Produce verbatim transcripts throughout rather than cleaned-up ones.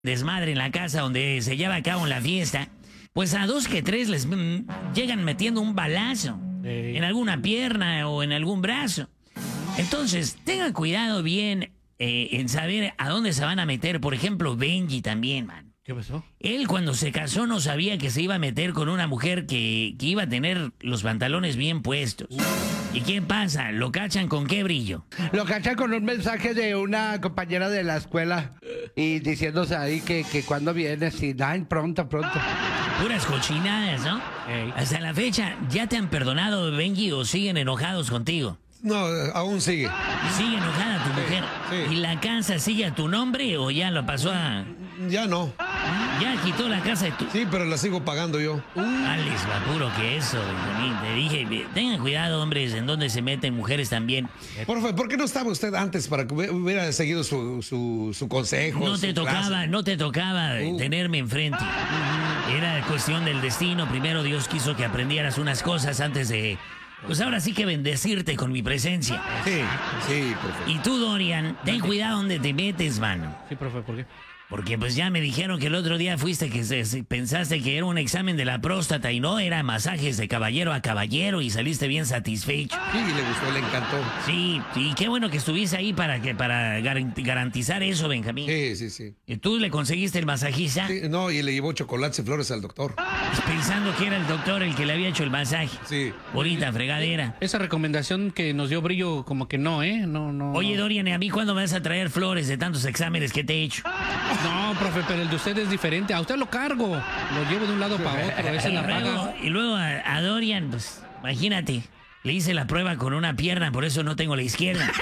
desmadre en la casa donde se lleva a cabo la fiesta, pues a dos que tres les mm, llegan metiendo un balazo Ey. en alguna pierna o en algún brazo. Entonces, tengan cuidado bien eh, en saber a dónde se van a meter. Por ejemplo, Benji también, man. ¿Qué pasó? Él cuando se casó no sabía que se iba a meter con una mujer que, que iba a tener los pantalones bien puestos. ¿Y qué pasa? ¿Lo cachan con qué brillo? Lo cachan con un mensaje de una compañera de la escuela y diciéndose ahí que, que cuando vienes y ay, pronto, pronto. Puras cochinadas, ¿no? Ey. Hasta la fecha, ¿ya te han perdonado, Benji, o siguen enojados contigo? No, aún sigue. ¿Sigue enojada tu mujer? sí. ¿Y la casa sigue a tu nombre o ya lo pasó a...? Ya no. Ya quitó la casa de tu... Sí, pero la sigo pagando yo. Alex, va puro que eso, Benjamín. Te dije, tengan cuidado, hombres, en donde se meten mujeres también. Por favor, ¿por qué no estaba usted antes para que hubiera seguido su, su, su consejo? No te su tocaba, clase? no te tocaba Uh. tenerme enfrente. Era cuestión del destino. Primero Dios quiso que aprendieras unas cosas antes de... Pues ahora sí que bendecirte con mi presencia. Sí, sí, profe. Y tú, Dorian, ten cuidado donde te metes, mano. Sí, profe, ¿por qué? Porque pues ya me dijeron que el otro día fuiste que se- se- pensaste que era un examen de la próstata y no, era masajes de caballero a caballero y saliste bien satisfecho. Sí, le gustó, le encantó. Sí, y qué bueno que estuviste ahí para que para garan- garantizar eso, Benjamín. Sí, sí, sí. ¿Y tú le conseguiste el masajista? Sí, no, y le llevó chocolates y flores al doctor. Pensando que era el doctor el que le había hecho el masaje. Sí. Bonita fregadera. Esa recomendación que nos dio Brillo, como que no, ¿eh? No, no. Oye, no. Dorian, ¿y a mí cuándo me vas a traer flores de tantos exámenes que te he hecho? No, profe, pero el de usted es diferente. A usted lo cargo. Lo llevo de un lado para otro. Esa es Y la luego, paga. y luego a, a Dorian, pues, imagínate, le hice la prueba con una pierna, por eso no tengo la izquierda.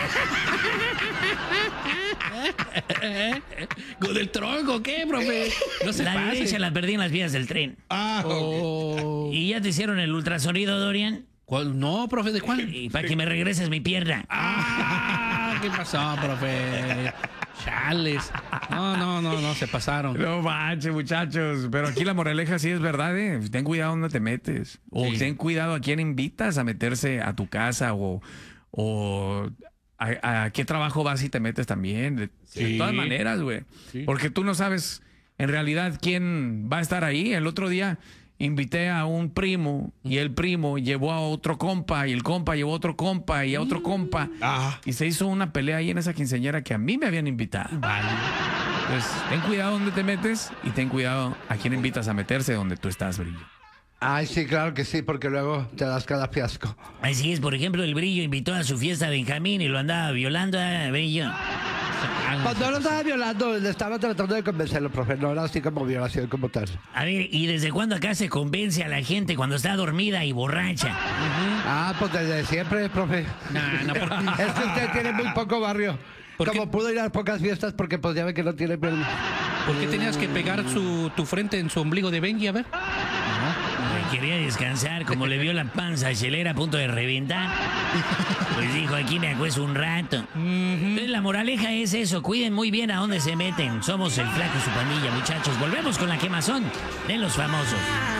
¿Con el tronco qué, profe? No se La pase. derecha la perdí en las vías del tren. Ah, ok. Oh. ¿Y ya te hicieron el ultrasonido, Dorian? ¿Cuál? No, profe, ¿de cuál? Y para que me regreses mi pierna. Ah, ¿qué pasó, profe? Chales. No, no, no, no, se pasaron. No manches, muchachos. Pero aquí la moraleja sí es verdad, ¿eh? Ten cuidado donde te metes. O Sí. ten cuidado a quién invitas a meterse a tu casa o, o a, a qué trabajo vas y te metes también. De, Sí. de todas maneras, güey. Sí. Porque tú no sabes en realidad quién va a estar ahí. El otro día invité a un primo y el primo llevó a otro compa y el compa llevó a otro compa y a otro compa. Ah. Y se hizo una pelea ahí en esa quinceañera que a mí me habían invitado. Entonces, ten cuidado donde te metes y ten cuidado a quién invitas a meterse donde tú estás, Brillo. Ay, sí, claro que sí, porque luego te das cada fiasco. Así es, por ejemplo, el Brillo invitó a su fiesta a Benjamín y lo andaba violando a Brillo. Pues no lo estaba violando, le estaba tratando de convencerlo, profe. No era así como violación como tal. A ver, ¿y desde cuándo acá se convence a la gente cuando está dormida y borracha? Ah, pues desde siempre, profe. No, no, por- Es que usted tiene muy poco barrio. ¿Por qué? Como pudo ir a pocas fiestas porque pues ya ve que no tiene bien. ¿Por qué tenías que pegar su, tu frente en su ombligo de Benji? A ver. Ay, quería descansar, como le vio la panza chelera a punto de reventar. Pues dijo, aquí me acuesto un rato. Entonces la moraleja es eso, cuiden muy bien a dónde se meten. Somos el Flaco y su pandilla, muchachos. Volvemos con la quemazón de los famosos.